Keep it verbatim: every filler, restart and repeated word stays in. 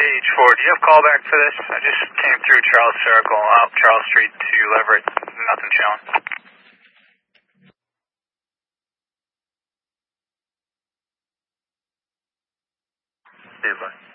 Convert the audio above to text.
Page four, do you have callback for this? I just came through Charles Circle, up Charles Street to Leverett. Nothing showing. Stand by.